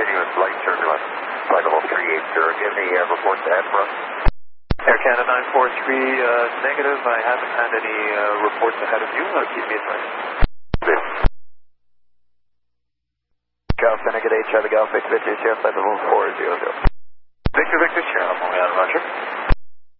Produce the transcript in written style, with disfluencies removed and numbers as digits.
continuous light turbulence. Flight level 380, give me report to Edinburgh. Air Canada 943, negative. I haven't had any reports ahead of you. Keep me advised. Golf Renegade 8, Charlie Golf, Victor, Sierra, flight level 400. Victor, Sierra, Montreal, Roger.